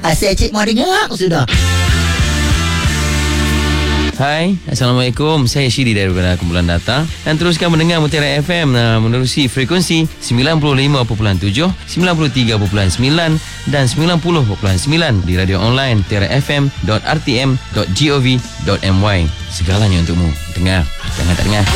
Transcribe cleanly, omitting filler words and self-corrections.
Asyik cik mau dengar sudah. Hai, Assalamualaikum. Saya Syiri daripada Kumpulan Data. Dan teruskan mendengar Mutiara FM menerusi frekuensi 95.7, 93.9 dan 90.9 di radio online mutiarafm.rtm.gov.my. Segalanya untukmu. Dengar, jangan tak dengar.